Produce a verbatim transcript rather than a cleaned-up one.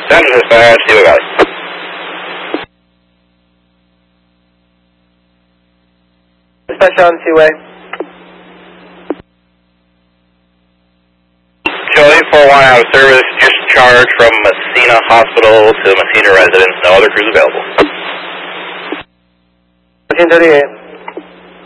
Send to dispatch, Seaway Valley. Dispatch on Seaway. Joey, four one out of service, discharge from Messina Hospital to Messina residence, no other crews available. fourteen thirty-eight.